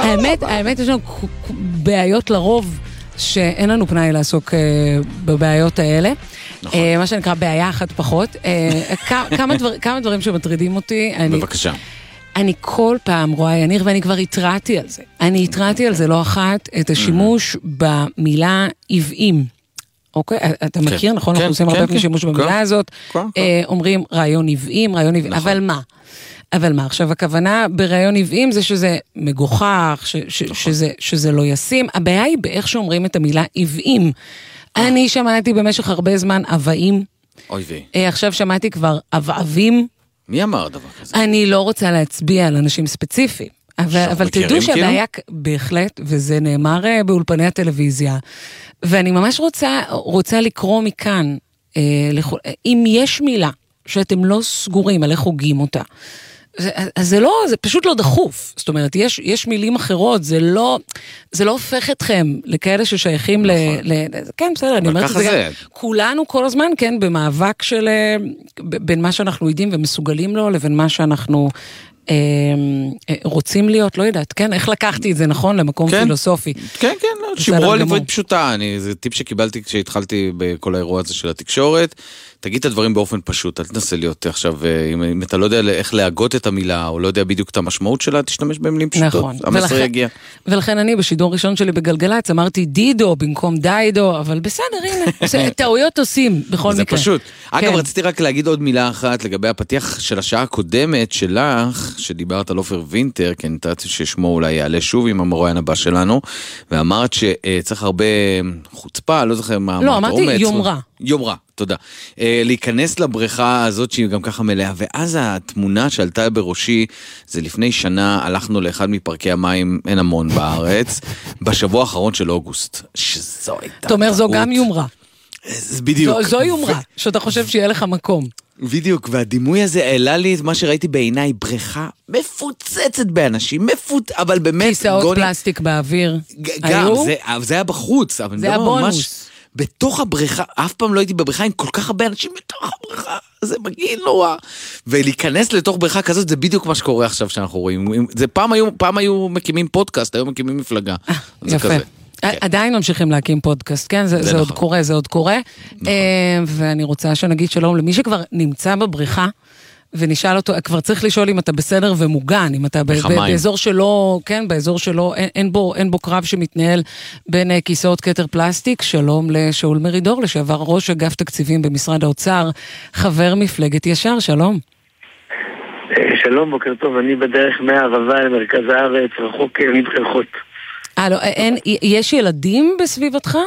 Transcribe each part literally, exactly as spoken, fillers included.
האמת, האמת יש לנו בעיות לרוב שאין לנו פנאי לעסוק בבעיות האלה. מה שנקרא בעיה אחת פחות. כמה דברים שמטרידים אותי. בבקשה. אני כל פעם רואה יניר, ואני כבר התרעתי על זה. אני התרעתי על זה לא אחת, את השימוש במילה עבעים. אוקיי? אתה מכיר, נכון? אנחנו עושים הרבה שימוש במילה הזאת. אומרים רעיון עבעים, רעיון עבעים. אבל מה? אבל מה? עכשיו, הכוונה ברעיון עבעים זה שזה מגוחך, שזה לא ישים. הבעיה היא באיך שאומרים את המילה עבעים. אני שמעתי במשך הרבה זמן עבעים. אוי וי. עכשיו שמעתי כבר עבעבים. מי אמר דבר כזה? אני לא רוצה להצביע על אנשים ספציפיים, אבל, אבל תדעו שהבעיה בהחלט, וזה נאמר באולפני הטלוויזיה, ואני ממש רוצה, רוצה לקרוא מכאן, אה, לכו, אם יש מילה שאתם לא סגורים על איך הוגים אותה, אז זה לא, זה פשוט לא דחוף. זאת אומרת, יש, יש מילים אחרות, זה לא, זה לא הופך אתכם לכאלה ששייכים ל, ל, כן, בסדר, אני אומרת, זה גם, כולנו כל הזמן, כן, במאבק של, בין מה שאנחנו יודעים ומסוגלים לו, לבין מה שאנחנו אה, רוצים להיות, לא יודעת, כן, איך לקחתי את זה, נכון, למקום כן, פילוסופי. כן, כן, לא, שימרו על עברית פשוטה, אני, זה טיפ שקיבלתי כשהתחלתי בכל האירוע הזה של התקשורת, תגיד את הדברים באופן פשוט, אל תנסה להיות עכשיו, אם, אם אתה לא יודע איך להגות את המילה, או לא יודע בדיוק את המשמעות שלה, תשתמש במילים פשוטות. נכון. המסר ולכן, יגיע. ולכן אני בשידור ראשון שלי בגלגלץ, אמרתי דידו במקום דיידו, אבל בסדר, הנה, טעויות עושים בכל זה מקרה. זה פשוט. כן. אגב, רציתי רק להגיד עוד מילה אחת, לגבי הפתיח של השעה הקודמת שלך, שדיברת על אופר וינטר, כי אני נתתי ששמו אולי יעלה שוב עם המרואיין הבא שלנו, ואמרת שצריך הרבה חוצפה, לא זוכר מה, לא, אמרתי יומרה. יומרה, תודה. להיכנס לבריכה הזאת שהיא גם ככה מלאה, ואז התמונה שעלתה בראשי, זה לפני שנה, הלכנו לאחד מפרקי המים, אין המון בארץ, בשבוע האחרון של אוגוסט, שזו הייתה... אתה אומר, זו גם יומרה. בדיוק. זו יומרה, שאתה חושב שיהיה לך מקום. בדיוק, והדימוי הזה העלה לי את מה שראיתי בעיניי, בריכה מפוצצת באנשים, מפוצ... אבל באמת... כיסאות גוני... פלסטיק באוויר. גם, זה, זה היה בחוץ. אבל זה הבונוס. ממש... בתוך הבריכה, אף פעם לא הייתי בבריכה עם כל כך הרבה אנשים בתוך הבריכה, זה מגעיל נורא. ולהיכנס לתוך בריכה כזאת, זה בדיוק מה שקורה עכשיו שאנחנו רואים. זה פעם היו, פעם היו מקימים פודקאסט, היום מקימים מפלגה. יפה. עדיין ממשיכים להקים פודקאסט, כן? זה, זה עוד קורה, זה עוד קורה. ואני רוצה שנגיד שלום למי שכבר נמצא בבריכה, ונשאל אותו, כבר צריך לשאול אם אתה בסדר ומוגן, אם אתה באזור שלו, כן, באזור שלו, אין, אין בו, אין בו קרב שמתנהל בין כיסאות כתר פלסטיק. שלום לשאול מרידור, לשעבר ראש אגף תקציבים במשרד האוצר, חבר מפלגת ישר, שלום. שלום, בוקר טוב, אני בדרך מהערבה למרכז הארץ, רחוק מבחרות. אה, לא, אין, יש ילדים בסביבתך?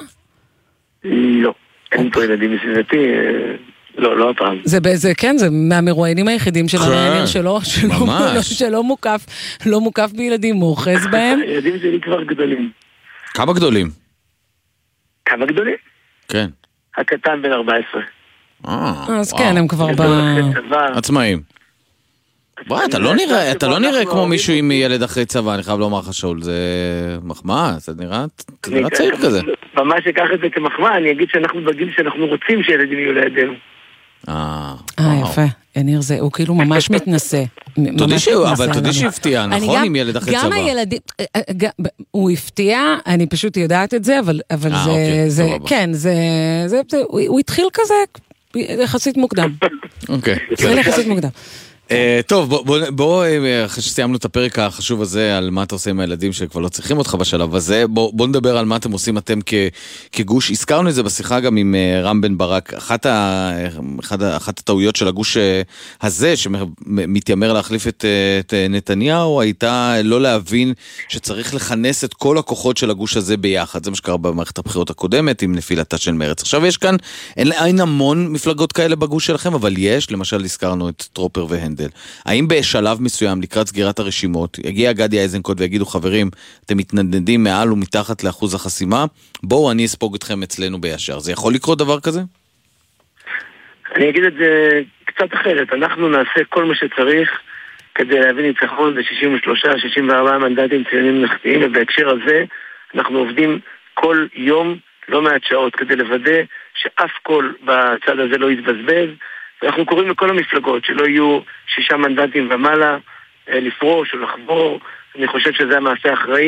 לא, אין פה ילדים בסביבתי, לא, לא הפעם. זה באיזה, כן, זה מהמרואיינים היחידים של הרעייניר שלו, שלא מוקף, לא מוקף בילדים, מורחז בהם. הילדים שלי כבר גדולים. כמה גדולים? כמה גדולים? כן. הקטן בן ארבע עשרה. אז כן, הם כבר עצמאים. בוא, אתה לא נראה, אתה לא נראה כמו מישהו עם ילד אחרי צבא, אני חייב לומר לך שאול, זה מחמאה, זה נראה צעיר כזה. ממש אקח את זה כמחמאה, אני אגיד שאנחנו בגיל שאנחנו רוצים שילדים יהיו לידינו. אה, יפה, יניר זה, הוא כאילו ממש מתנסה. אבל תודי שהפתיע, נכון, עם ילד אחרי צבא. גם הילדים, הוא הפתיע, אני פשוט יודעת את זה, אבל זה, כן, הוא התחיל כזה יחסית מוקדם. אוקיי. התחיל יחסית מוקדם. טוב, בוא, אחרי שסיימנו את הפרק החשוב הזה על מה אתה עושה עם הילדים שכבר לא צריכים אותך בשלב הזה, בוא נדבר על מה אתם עושים אתם כגוש. הזכרנו את זה בשיחה גם עם רם בן ברק. אחת הטעויות של הגוש הזה שמתיימר להחליף את נתניהו הייתה לא להבין שצריך לכנס את כל הכוחות של הגוש הזה ביחד. זה מה שקרה במערכת הבחירות הקודמת עם נפילתה של מרץ. עכשיו יש כאן, אין המון מפלגות כאלה בגוש שלכם, אבל יש, למשל הזכרנו את טרופר והנדל. האם בשלב מסוים, לקראת סגירת הרשימות, יגיע גדי איזנקוט ויגידו, חברים, אתם מתנדנדים מעל ומתחת לאחוז החסימה, בואו אני אספוג אתכם אצלנו בישר. זה יכול לקרות דבר כזה? אני אגיד את זה קצת אחרת. אנחנו נעשה כל מה שצריך כדי להביא ניצחון ב-שישים ושלושה שישים וארבעה מנדטים ציונים ממלכתיים, ובהקשר הזה אנחנו עובדים כל יום לא מעט שעות כדי לוודא שאף קול בצד הזה לא יתבזבז, ואנחנו קוראים לכל המפלגות שלא יהיו שישה מנדטים ומעלה לפרוש או לחבור. אני חושב שזה המעשה האחראי.